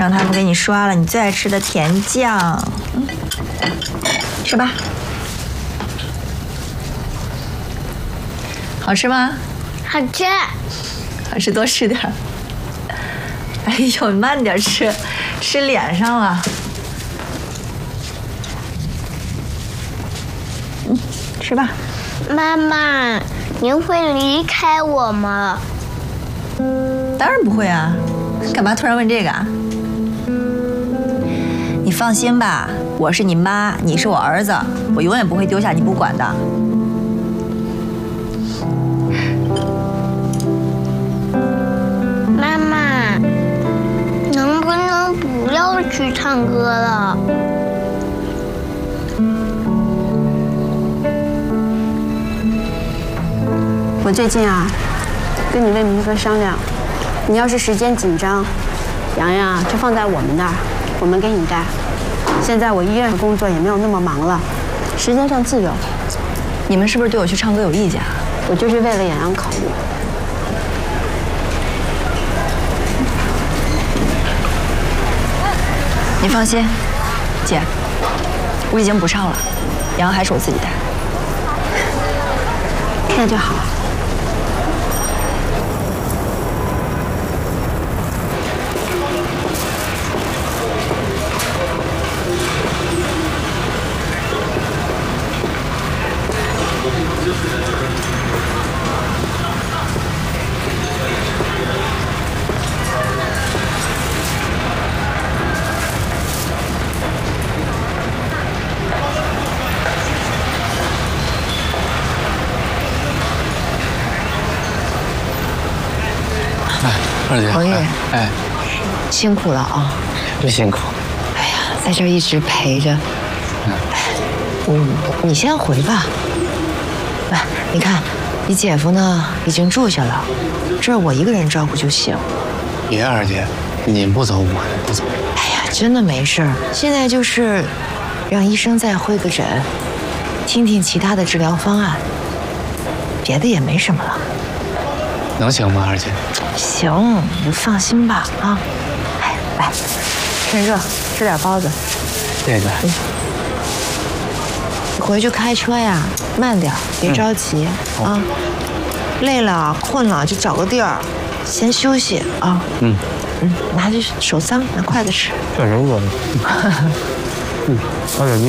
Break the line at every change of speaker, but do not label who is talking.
让他们给你刷了你最爱吃的甜酱，吃吧。好吃吗？
好吃。
好吃，多吃点儿。哎呦，慢点吃，吃脸上了。吃吧。
妈妈，您会离开我吗？
当然不会啊，干嘛突然问这个啊？你放心吧，我是你妈，你是我儿子，我永远不会丢下你不管的。
妈妈，能不能不要去唱歌了？
我最近啊，跟你魏明哥商量，你要是时间紧张，洋洋就放在我们那儿，我们给你带。现在我医院的工作也没有那么忙了，时间上自由。
你们是不是对我去唱歌有意见啊？
我就是为了洋洋考虑。
你放心，姐，我已经不唱了，杨还是我自己带。
那就好。
二姐，
王爷，
哎，
辛苦了啊！
别辛苦。
哎呀，在这儿一直陪着。你先回吧。哎，你看，你姐夫呢已经住下了，这儿我一个人照顾就行。
别，二姐，你不走我不走。
哎呀，真的没事儿。现在就是让医生再会个诊，听听其他的治疗方案，别的也没什么了。
能行吗，二姐？
行，你就放心吧啊！哎，来，趁热吃点包子。
对对。
你回去开车呀，慢点，别着急啊。累了困了就找个地儿先休息啊。拿着手脏，拿筷子吃。
确实饿了。二姐，